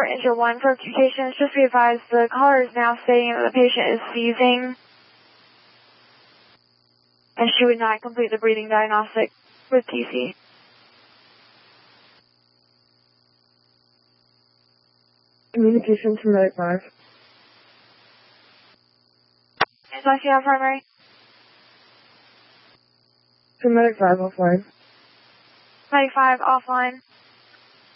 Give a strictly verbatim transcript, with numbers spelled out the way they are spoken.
Engine one for communications. Just be advised, the caller is now stating that the patient is seizing, and she would not complete the breathing diagnostic with T C. Communications from Medic five. Is I C on primary? To Medic five offline. Medic five offline.